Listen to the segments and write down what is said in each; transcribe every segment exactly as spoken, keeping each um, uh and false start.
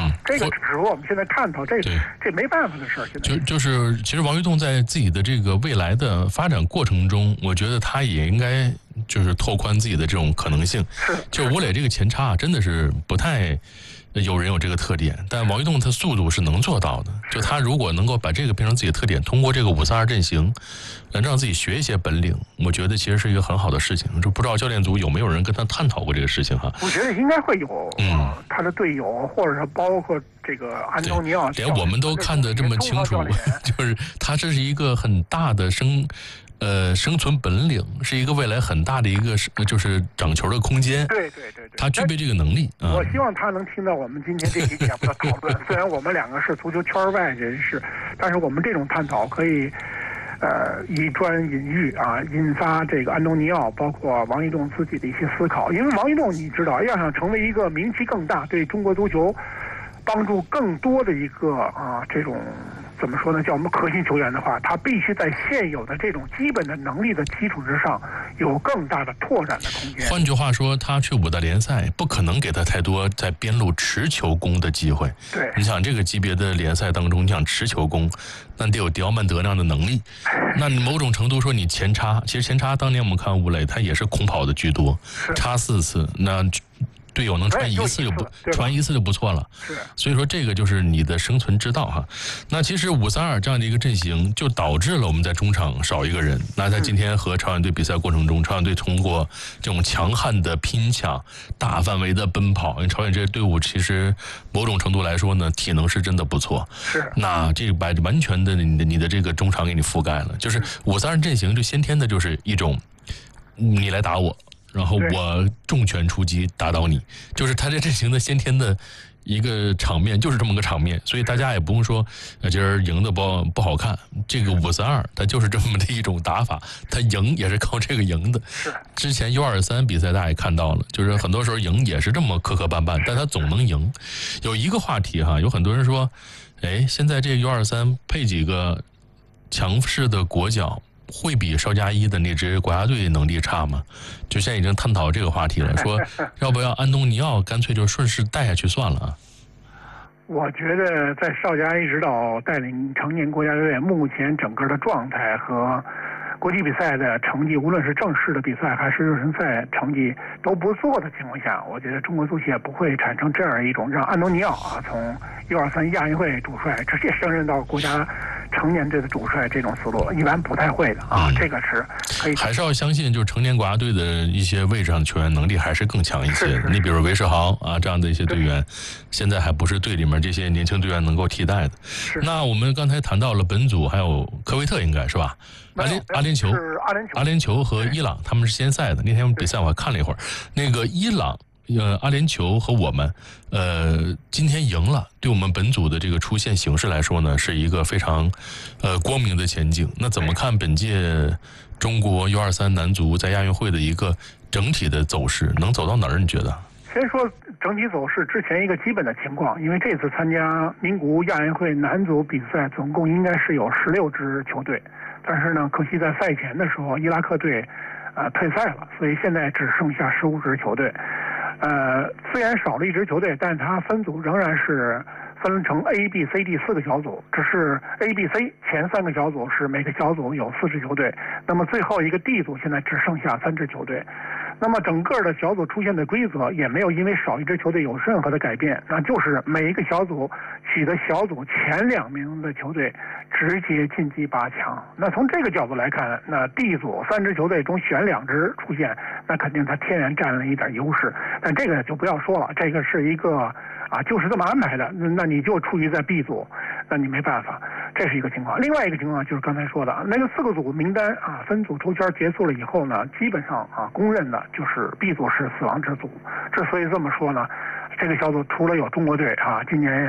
嗯，这个只是我们现在探讨，这这没办法的事儿。现在就就是其实王玉栋在自己的这个未来的发展过程中，我觉得他也应该就是拓宽自己的这种可能性。 是， 就吴磊这个前插真的是不太有人有这个特点，但王玉栋他速度是能做到的。就他如果能够把这个变成自己的特点，通过这个五三二阵型，能让自己学一些本领，我觉得其实是一个很好的事情。就不知道教练组有没有人跟他探讨过这个事情哈？ 我觉得应该会有，嗯，他的队友或者是包括这个安东尼奥， 连我们都看得这么清楚，就是他这是一个很大的生。呃，生存本领是一个未来很大的一个就是长球的空间。 对对对对， 他具备这个能力。 我希望他能听到我们今天这期节目的讨论。虽然我们两个是足球圈外人士，但是我们这种探讨可以，呃，以专引喻啊，引发这个安东尼奥包括王玉栋自己的一些思考。因为王玉栋，你知道，要想成为一个名气更大、对中国足球帮助更多的一个啊这种。怎么说呢？叫我们核心球员的话，他必须在现有的这种基本的能力的基础之上，有更大的拓展的空间。 换句话说，他去五大联赛，不可能给他太多在边路持球攻的机会。 对， 你想这个级别的联赛当中，你想持球攻，那得有迪奥曼德那样的能力。那你某种程度说，你前插，其实前插当年我们看吴磊，他也是空跑的居多，插四次，那。队友能传一次就不传一次就不错了， 是， 所以说这个就是你的生存之道哈。那其实五三二这样的一个阵型，就导致了我们在中场少一个人。那在今天和朝鲜队比赛过程中，朝鲜队通过这种强悍的拼抢、大范围的奔跑，因为朝鲜这个队伍其实某种程度来说呢，体能是真的不错。 是， 那这个把完全的你的你的这个中场给你覆盖了，就是五三二阵型就先天的就是一种你来打我。然后我重拳出击打倒你，就是他这阵型的先天的一个场面，就是这么个场面，所以大家也不用说，呃，今儿赢的不不好看，这个五三二它就是这么的一种打法，他赢也是靠这个赢的。 是， 之前 U 二三比赛大家也看到了，就是很多时候赢也是这么磕磕绊绊，但他总能赢。有一个话题哈，有很多人说，哎，现在这个 U 二三配几个强势的国脚。会比邵佳一的那支国家队能力差吗？就现在已经探讨这个话题了，说要不要安东尼奥干脆就顺势带下去算了啊？ 我觉得在邵佳一指导带领成年国家队，目前整个的状态和国际比赛的成绩，无论是正式的比赛还是热身赛成绩都不错的情况下，我觉得中国足协不会产生这样一种让安东尼奥啊从 U 二三亚运会主帅直接升任到国家成年队的主帅这种思路，一般不太会的啊。嗯、这个是可以， 还是要相信，就是成年国家队的一些位置上的球员能力还是更强一些。你比如韦世豪啊这样的一些队员，现在还不是队里面这些年轻队员能够替代的。那我们刚才谈到了本组还有科威特，应该是吧？阿联阿联酋， 阿联酋， 阿联酋和伊朗他们是先赛的。那天比赛我还看了一会儿，那个伊朗。呃，阿联酋和我们，呃，今天赢了，对我们本组的这个出线形势来说呢，是一个非常，呃，光明的前景。那怎么看本届中国 U 二三男足在亚运会的一个整体的走势，能走到哪儿？你觉得？ 先说整体走势之前一个基本的情况，因为这次参加名古屋亚运会男足比赛，总共应该是有十六支球队，但是呢，可惜在赛前的时候，伊拉克队，呃，退赛了，所以现在只剩下十五支球队。呃，虽然少了一支球队，但它分组仍然是分成 A、B、C、D 四个小组，只是 A、B、C 前三个小组是每个小组有四支球队，那么最后一个 D 组现在只剩下三支球队。那么整个的小组出现的规则也没有因为少一支球队有任何的改变，那就是每一个小组取得小组前两名的球队直接晋级八强。那从这个角度来看，那 D 组三支球队中选两支出现，那肯定它天然占了一点优势。但这个就不要说了，这个是一个啊，就是这么安排的。那你就处于在 B 组，那你没办法，这是一个情况。另外一个情况就是刚才说的那个四个组名单啊，分组抽签结束了以后呢，基本上啊公认的就是 B 组是死亡之组。之所以这么说呢，这个小组除了有中国队啊，今年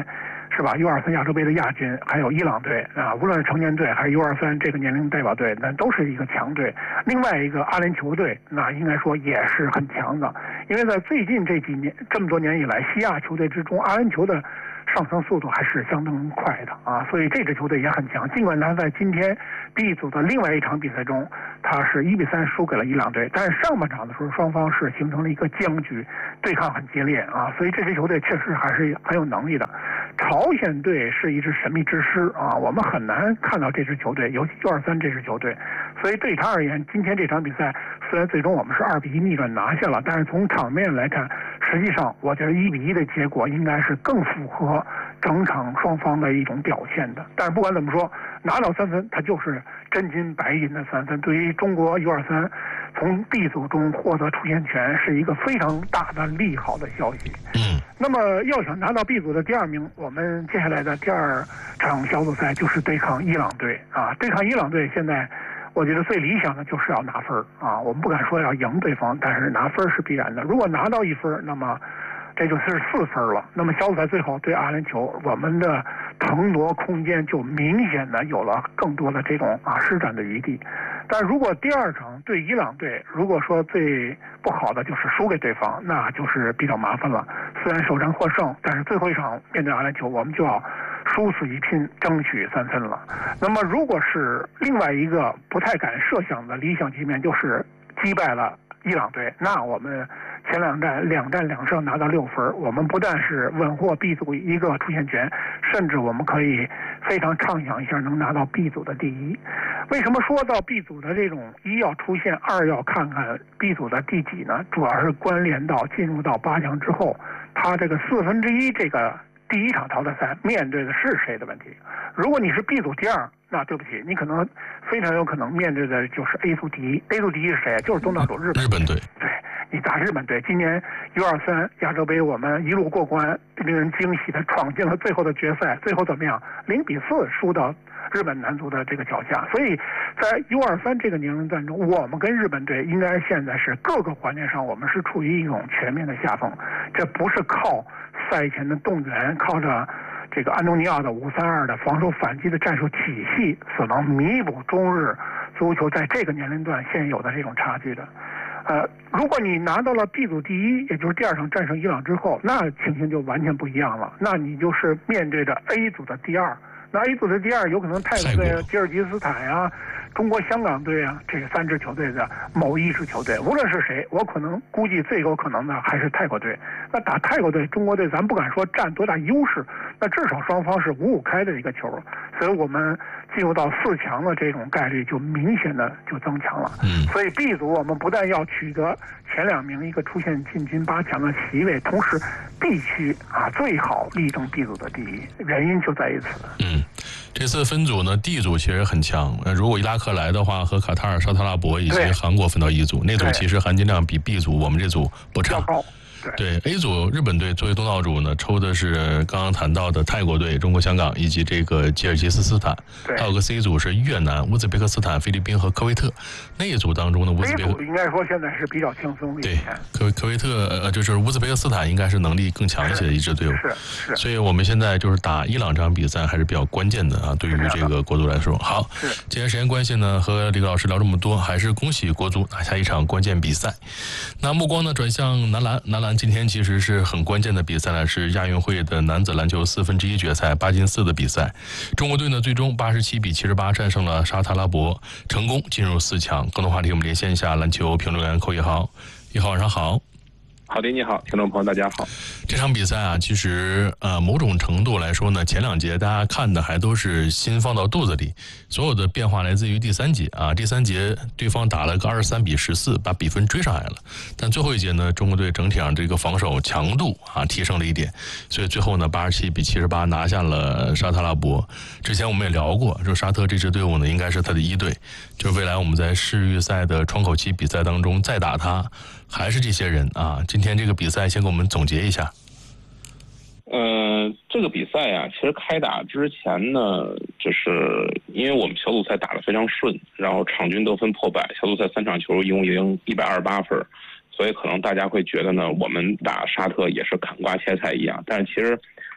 是吧 ？U 二三亚洲杯的亚军，还有伊朗队啊，无论是成年队还是 U 二三这个年龄代表队，那都是一个强队。另外一个阿联酋队，那应该说也是很强的，因为在最近这几年这么多年以来，西亚球队之中，阿联酋的上升速度还是相当快的啊，所以这支球队也很强。尽管他在今天 B 组的另外一场比赛中，他是一比三输给了伊朗队，但是上半场的时候双方是形成了一个僵局，对抗很激烈啊，所以这支球队确实还是很有能力的。朝鲜队是一支神秘之师啊，我们很难看到这支球队，尤其 U 二三这支球队，所以对他而言，今天这场比赛虽然最终我们是二比一逆转拿下了，但是从场面来看，实际上我觉得一比一的结果应该是更符合整场双方的一种表现的。但是不管怎么说，拿到三分，它就是真金白银的三分，对于中国 U 二三从 B 组中获得出线权是一个非常大的利好的消息。 嗯， 那么要想拿到 B 组的第二名，我们接下来的第二场小组赛就是对抗伊朗队啊。对抗伊朗队，现在我觉得最理想的就是要拿分啊。我们不敢说要赢对方，但是拿分是必然的。如果拿到一分，那么这就是四分了。那么小组赛最后对阿联酋，我们的腾挪空间就明显的有了更多的这种啊施展的余地。但如果第二场对伊朗队，如果说最不好的就是输给对方，那就是比较麻烦了。虽然首战获胜，但是最后一场面对阿联酋，我们就要殊死一拼，争取三分了。那么如果是另外一个不太敢设想的理想局面，就是击败了伊朗队，那我们前两战两战两胜拿到六分，我们不但是稳获 B 组一个出线权，甚至我们可以非常畅想一下能拿到 B 组的第一。为什么说到 B 组的这种一要出线，二要看看 B 组的第几呢？主要是关联到进入到八强之后，他这个四分之一这个第一场淘汰赛面对的是谁的问题。如果你是 B 组第二，那对不起，你可能非常有可能面对的就是 A 组第一。A 组第一是谁？就是东道主日本。 日本队。 对，你打日本队，今年 U 二三亚洲杯我们一路过关，令人惊喜的闯进了最后的决赛，最后怎么样？零比四输到日本男足的这个脚下。所以在 U 二三这个年龄段中，我们跟日本队应该现在是各个环节上我们是处于一种全面的下风，这不是靠赛前的动员，靠着这个安东尼奥的五三二的防守反击的战术体系所能弥补中日足球在这个年龄段现有的这种差距的。呃，如果你拿到了 B 组第一，也就是第二场战胜伊朗之后，那情形就完全不一样了。那你就是面对着 A 组的第二，那 A 组的第二有可能泰国队、吉尔吉斯斯坦呀、中国香港队啊，这三支球队的某一支球队，无论是谁，我可能估计最有可能的还是泰国队。那打泰国队、中国队，咱不敢说占多大优势，那至少双方是五五开的一个球，所以我们进入到四强的这种概率就明显的就增强了。 嗯， 所以 B 组我们不但要取得前两名一个出现进军八强的席位，同时必须啊最好力争 B 组的第一，原因就在于此。 嗯，这次分组呢 D 组其实很强，如果伊拉克来的话，和卡塔尔、沙特阿拉伯以及韩国分到一组，那组其实含金量比 B 组我们这组不差。对 A 组，日本队作为东道主呢，抽的是刚刚谈到的泰国队、中国香港以及这个吉尔吉斯斯坦，还有个 C 组是越南、乌兹别克斯坦、菲律宾和科威特。那一组当中呢，乌兹别克应该说现在是比较轻松的。 对，科科威特呃就是乌兹别克斯坦应该是能力更强一些的一支队伍。 是是。 所以我们现在就是打伊朗这场比赛还是比较关键的啊，对于这个国足来说。好，既然时间关系呢，和李老师聊这么多，还是恭喜国足拿下一场关键比赛。那目光呢转向男篮，男篮今天其实是很关键的比赛呢，是亚运会的男子篮球四分之一决赛八进四的比赛。中国队呢最终八十七比七十八战胜了沙特阿拉伯，成功进入四强。更多话题我们连线一下篮球评论员寇一豪。一豪晚上好。 好的，你好，听众朋友大家好。 这场比赛啊，其实呃某种程度来说呢，前两节大家看的还都是心放到肚子里，所有的变化来自于第三节啊，第三节对方打了个二十三比十四，把比分追上来了。但最后一节呢，中国队整体上这个防守强度啊提升了一点，所以最后呢八十七比七十八拿下了沙特阿拉伯。之前我们也聊过，说沙特这支队伍呢应该是他的一队，就是未来我们在世预赛的窗口期比赛当中再打他。还是这些人啊！今天这个比赛先给我们总结一下。 呃，这个比赛啊，其实开打之前呢，就是因为我们小组赛打得非常顺，然后场均得分破百，小组赛三场球一共赢一百二十八分，所以可能大家会觉得呢，我们打沙特也是砍瓜切菜一样。但是其实，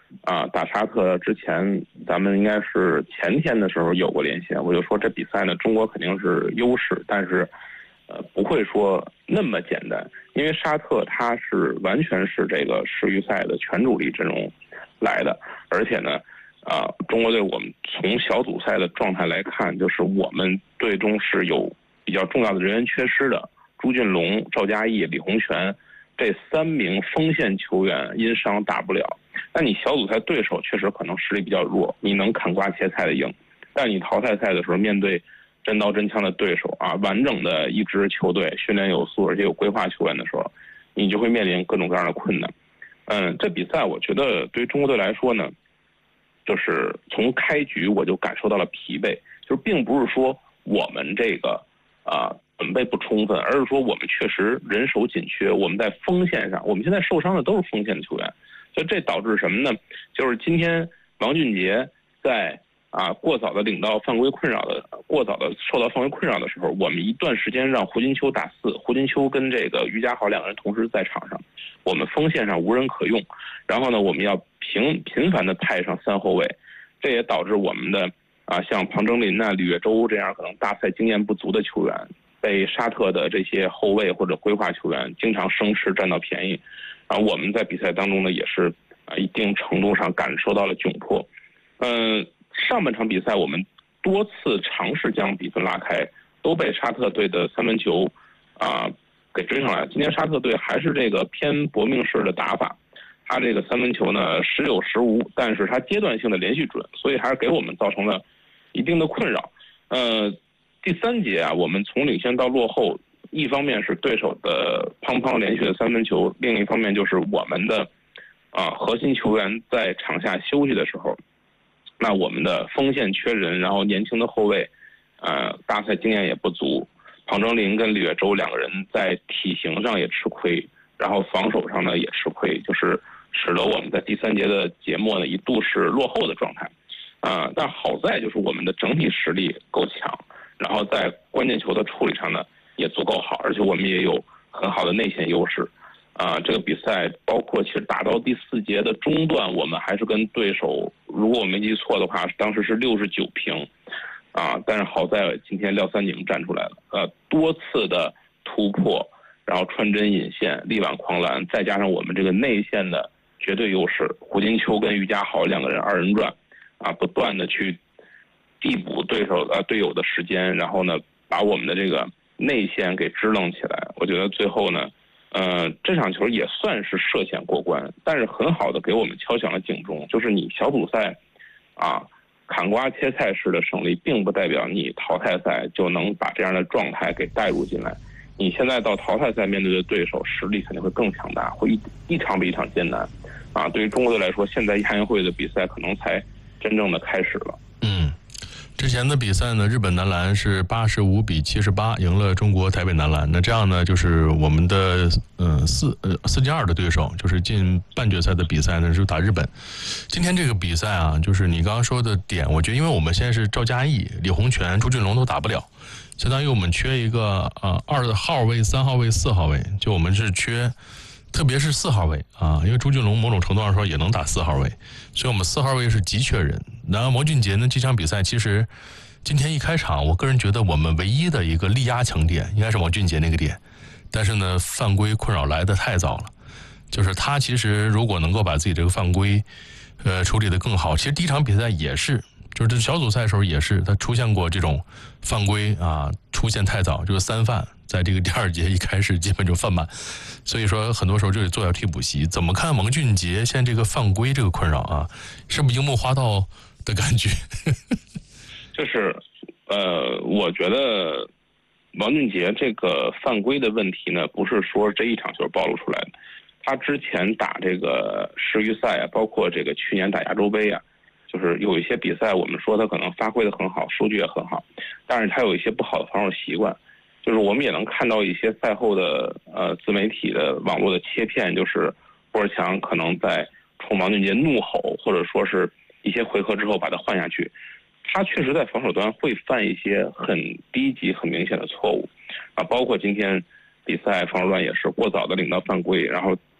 啊打沙特之前，咱们应该是前天的时候有过连线，我就说这比赛呢，中国肯定是优势，但是呃不会说那么简单，因为沙特它是完全是这个世预赛的全主力阵容来的，而且呢。啊，中国队我们从小组赛的状态来看，就是我们队中是有比较重要的人员缺失的，朱俊龙、赵嘉译、李洪权这三名锋线球员因伤打不了。那你小组赛对手确实可能实力比较弱，你能砍瓜切菜的赢，但你淘汰赛的时候面对真刀真枪的对手啊，完整的一支球队，训练有素而且有规划球员的时候，你就会面临各种各样的困难。嗯，这比赛我觉得对于中国队来说呢。就是从开局我就感受到了疲惫，就是并不是说我们这个啊、呃、准备不充分，而是说我们确实人手紧缺，我们在锋线上，我们现在受伤的都是锋线的球员，所以这导致什么呢？就是今天王俊杰在啊过早的领到犯规困扰的，过早的受到犯规困扰的时候，我们一段时间让胡金秋打四，胡金秋跟这个于家豪两个人同时在场上，我们锋线上无人可用，然后呢，我们要频频繁的派上三后卫，这也导致我们的啊像庞征林呐、李月洲这样可能大赛经验不足的球员，被沙特的这些后卫或者规划球员经常生吃占到便宜，然后我们在比赛当中呢也是啊一定程度上感受到了窘迫。嗯，上半场比赛我们多次尝试将比分拉开，都被沙特队的三分球啊给追上来。今天沙特队还是这个偏搏命式的打法。他这个三分球呢时有时无，但是他阶段性的连续准，所以还是给我们造成了一定的困扰。呃，第三节啊，我们从领先到落后，一方面是对手的砰砰连续的三分球，另一方面就是我们的啊核心球员在场下休息的时候，那我们的锋线缺人，然后年轻的后卫，呃，大赛经验也不足，庞征林跟李月洲两个人在体型上也吃亏，然后防守上呢也吃亏，就是使得我们在第三节的节末呢一度是落后的状态，啊、呃，但好在就是我们的整体实力够强，然后在关键球的处理上呢也足够好，而且我们也有很好的内线优势，啊、呃，这个比赛包括其实打到第四节的中段，我们还是跟对手，如果我没记错的话，当时是六十九平，啊、呃，但是好在今天廖三井站出来了，呃，多次的突破。然后穿针引线、力挽狂澜，再加上我们这个内线的绝对优势，胡金秋跟于家豪两个人二人转，啊，不断的去递补对手呃队友的时间，然后呢，把我们的这个内线给支棱起来。我觉得最后呢，呃，这场球也算是涉险过关，但是很好的给我们敲响了警钟，就是你小组赛，啊，砍瓜切菜式的胜利，并不代表你淘汰赛就能把这样的状态给带入进来。你现在到淘汰赛面对的对手实力肯定会更强大，会一一场比一场艰难，啊，对于中国队来说，现在亚运会的比赛可能才真正的开始了。 嗯，之前的比赛呢，日本男篮是八十五比七十八赢了中国台北男篮。那这样呢，就是我们的呃四呃四进二的对手，就是进半决赛的比赛呢，是打日本。今天这个比赛啊，就是你刚刚说的点，我觉得因为我们现在是赵嘉译、李洪权、朱俊龙都打不了。相当于我们缺一个呃二号位、三号位、四号位，就我们是缺，特别是四号位啊，因为朱俊龙某种程度上说也能打四号位，所以我们四号位是急缺人。然后王俊杰呢，这场比赛其实今天一开场，我个人觉得我们唯一的一个力压强点应该是王俊杰那个点，但是呢，犯规困扰来得太早了，就是他其实如果能够把自己这个犯规呃处理得更好，其实第一场比赛也是。就是这小组赛的时候也是，他出现过这种犯规啊，出现太早，就是三犯，在这个第二节一开始基本就犯满，所以说很多时候就得坐下替补席。怎么看王俊杰现在这个犯规这个困扰啊，是不是樱木花道的感觉？ 就是呃，我觉得王俊杰这个犯规的问题呢，不是说这一场球暴露出来的，他之前打这个世预赛啊，包括这个去年打亚洲杯啊。就是有一些比赛，我们说他可能发挥的很好，数据也很好，但是他有一些不好的防守习惯。就是我们也能看到一些赛后的呃自媒体的网络的切片，就是郭尔强可能在冲王俊杰怒吼，或者说是一些回合之后把他换下去。他确实在防守端会犯一些很低级、很明显的错误啊，包括今天比赛防守端也是过早的领到犯规，然后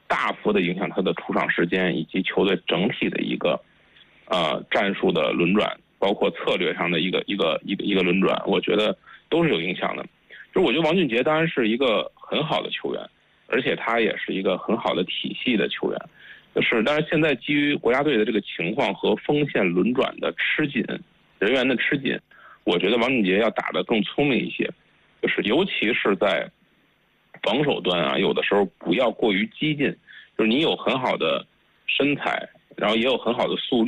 大幅的影响他的出场时间以及球队整体的一个呃战术的轮转，包括策略上的一个一个一个一个轮转，我觉得都是有影响的。就是我觉得王俊杰当然是一个很好的球员，而且他也是一个很好的体系的球员。就是，但是现在基于国家队的这个情况和锋线轮转的吃紧，人员的吃紧，我觉得王俊杰要打得更聪明一些，就是尤其是在防守端啊，有的时候不要过于激进，就是你有很好的身材，然后也有很好的速率。